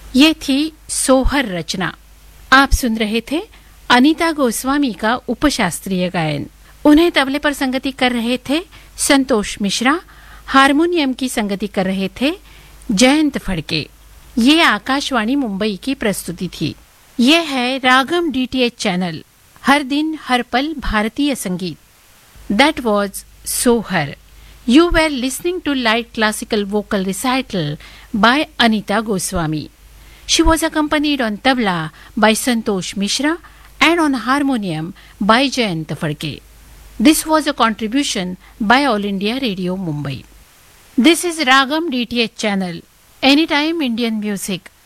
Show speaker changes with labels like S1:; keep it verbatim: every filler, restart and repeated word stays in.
S1: ये थी सोहर रचना। आप सुन रहे थे अनीता गोस्वामी का उपशास्त्रीय गायन। उन्हें तबले पर संगति कर रहे थे संतोष मिश्रा, हारमोनियम की संगति कर रहे थे जयंत फड़के। ये आकाशवाणी मुंबई की प्रस्तुति थी। ये है रागम डीटीएच चैनल, हर दिन हर पल भारतीय संगीत। दैट वॉज सोहर. You were listening to light classical vocal recital by Anita Goswami. She was accompanied on tabla by Santosh Mishra and on harmonium by Jayant Fadke. This was a contribution by All India Radio Mumbai. This is Ragam D T H channel, Anytime Indian Music.